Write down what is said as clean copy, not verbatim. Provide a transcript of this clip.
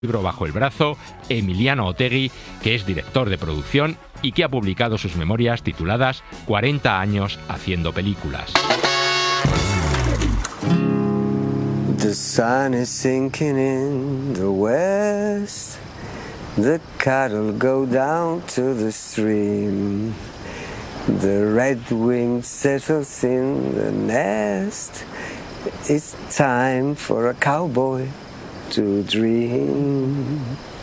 libro bajo el brazo Emiliano Otegi, que es director de producción y que ha publicado sus memorias tituladas 40 años haciendo películas. The sun is sinking in the west. The cattle go down to the stream. The redwing settles in the nest. It's time for a cowboy to dream.